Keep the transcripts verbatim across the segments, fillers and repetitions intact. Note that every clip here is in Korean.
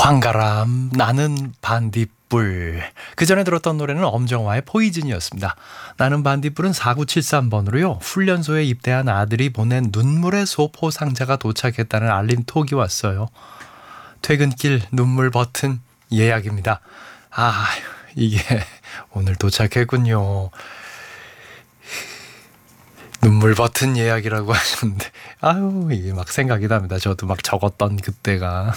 황가람 나는 반딧불. 그 전에 들었던 노래는 엄정화의 포이즌이었습니다. 나는 반딧불은 사구칠삼 번으로요. 훈련소에 입대한 아들이 보낸 눈물의 소포 상자가 도착했다는 알림 톡이 왔어요. 퇴근길 눈물 버튼 예약입니다. 아, 이게 오늘 도착했군요. 눈물 버튼 예약이라고 하셨는데 아유, 이게 막 생각이 납니다. 저도 막 적었던 그때가.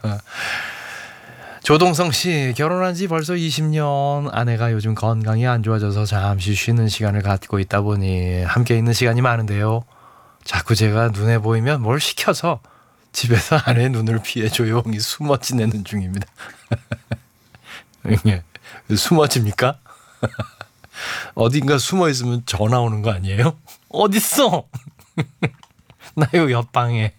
조동성 씨, 결혼한 지 벌써 이십 년. 아내가 요즘 건강이 안 좋아져서 잠시 쉬는 시간을 갖고 있다 보니 함께 있는 시간이 많은데요. 자꾸 제가 눈에 보이면 뭘 시켜서 집에서 아내의 눈을 피해 조용히 숨어 지내는 중입니다. 숨어집니까? 어딘가 숨어 있으면 전화 오는 거 아니에요? 어딨어? 나 요 옆방에.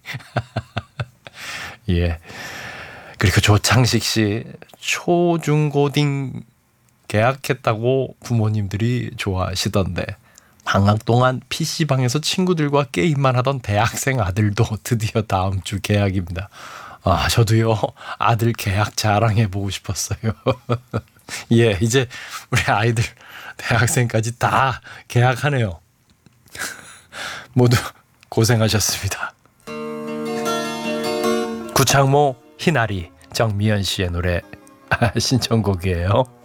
예. 그리고 조창식 씨, 초중고딩 계약했다고 부모님들이 좋아하시던데 방학 동안 피씨방에서 친구들과 게임만 하던 대학생 아들도 드디어 다음 주 계약입니다. 아, 저도요 아들 계약 자랑해보고 싶었어요. 예, 이제 우리 아이들 대학생까지 다 계약하네요. 모두 고생하셨습니다. 구창모, 희나리, 정미연 씨의 노래 신청곡이에요.